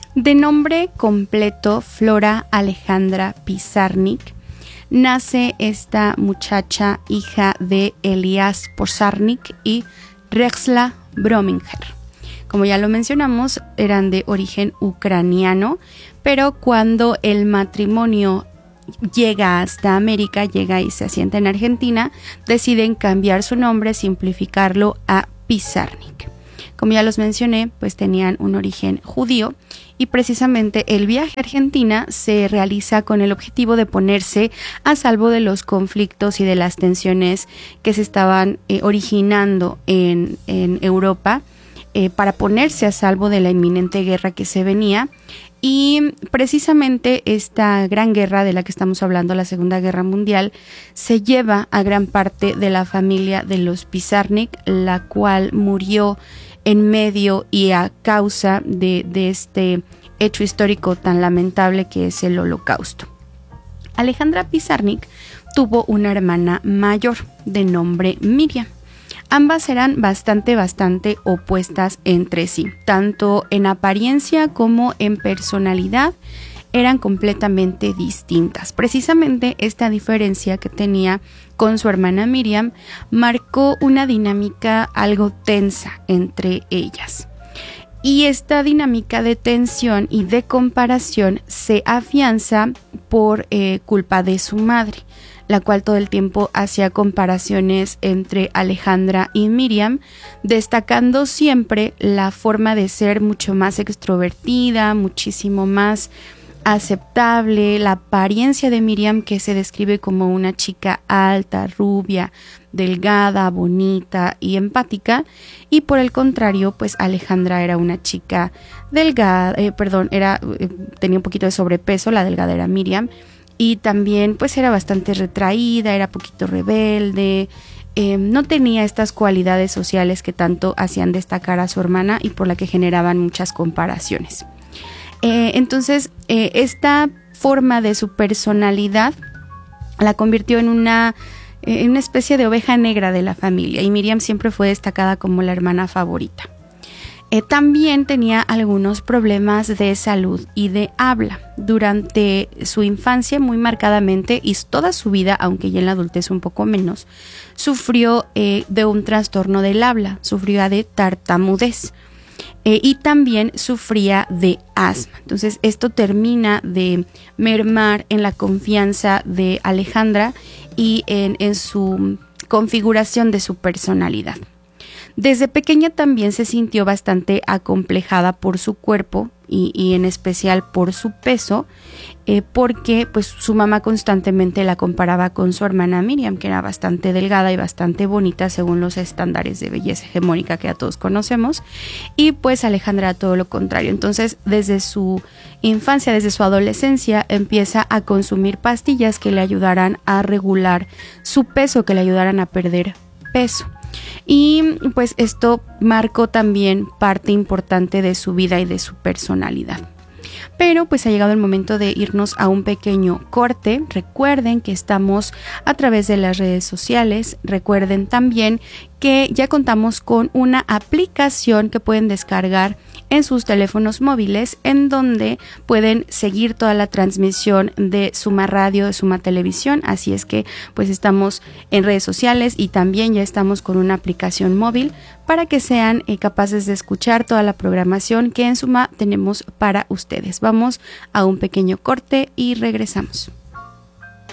De nombre completo Flora Alejandra Pizarnik, nace esta muchacha hija de Elias Pizarnik y Rexla Brominger. Como ya lo mencionamos, eran de origen ucraniano, pero cuando el matrimonio llega hasta América, llega y se asienta en Argentina, deciden cambiar su nombre, simplificarlo a Pizarnik. Como ya los mencioné, pues tenían un origen judío y precisamente el viaje a Argentina se realiza con el objetivo de ponerse a salvo de los conflictos y de las tensiones que se estaban originando en Europa, para ponerse a salvo de la inminente guerra que se venía. Y precisamente esta gran guerra de la que estamos hablando, la Segunda Guerra Mundial, se lleva a gran parte de la familia de los Pizarnik, la cual murió en medio y a causa de este hecho histórico tan lamentable que es el Holocausto. Alejandra Pizarnik tuvo una hermana mayor de nombre Miriam. Ambas eran bastante opuestas entre sí, tanto en apariencia como en personalidad eran completamente distintas. Precisamente esta diferencia que tenía con su hermana Miriam marcó una dinámica algo tensa entre ellas. Y esta dinámica de tensión y de comparación se afianza por culpa de su madre, la cual todo el tiempo hacía comparaciones entre Alejandra y Miriam, destacando siempre la forma de ser mucho más extrovertida, muchísimo más aceptable, la apariencia de Miriam, que se describe como una chica alta, rubia, delgada, bonita y empática, y por el contrario, pues Alejandra era una chica delgada, tenía un poquito de sobrepeso, la delgada era Miriam, y también pues era bastante retraída, era poquito rebelde, no tenía estas cualidades sociales que tanto hacían destacar a su hermana y por la que generaban muchas comparaciones. Entonces, esta forma de su personalidad la convirtió en una especie de oveja negra de la familia, y Miriam siempre fue destacada como la hermana favorita. También tenía algunos problemas de salud y de habla. Durante su infancia, muy marcadamente, y toda su vida, aunque ya en la adultez un poco menos, sufrió de un trastorno del habla, sufría de tartamudez. Y también sufría de asma. Entonces esto termina de mermar en la confianza de Alejandra y en su configuración de su personalidad. Desde pequeña también se sintió bastante acomplejada por su cuerpo y en especial por su peso, porque pues su mamá constantemente la comparaba con su hermana Miriam, que era bastante delgada y bastante bonita según los estándares de belleza hegemónica que a todos conocemos, y pues Alejandra todo lo contrario. Entonces desde su infancia, desde su adolescencia, empieza a consumir pastillas que le ayudaran a regular su peso, que le ayudaran a perder peso. Y pues esto marcó también parte importante de su vida y de su personalidad. Pero pues ha llegado el momento de irnos a un pequeño corte. Recuerden que estamos a través de las redes sociales. Recuerden también que ya contamos con una aplicación que pueden descargar en sus teléfonos móviles, en donde pueden seguir toda la transmisión de Suma Radio, de Suma Televisión. Así es que pues estamos en redes sociales y también ya estamos con una aplicación móvil para que sean capaces de escuchar toda la programación que en Suma tenemos para ustedes. Vamos a un pequeño corte y regresamos.